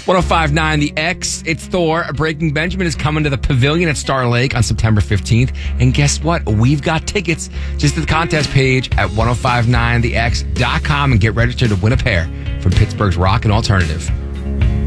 1059 The X. It's Thor. Breaking Benjamin is coming to the Pavilion at Star Lake on September 15th. And guess what? We've got tickets just at the contest page at 1059thex.com and get registered to win a pair from Pittsburgh's Rock and Alternative.